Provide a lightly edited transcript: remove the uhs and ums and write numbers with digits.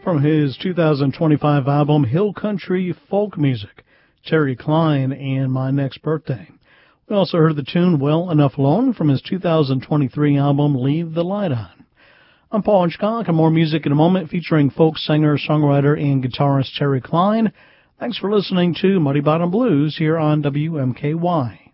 from his 2025 album Hill Country Folk Music, Terry Klein and My Next Birthday. We also heard the tune Well Enough Alone from his 2023 album Leave the Light On. I'm Paul Hitchcock, and more music in a moment featuring folk singer, songwriter, and guitarist Terry Klein. Thanks for listening to Muddy Bottom Blues here on WMKY.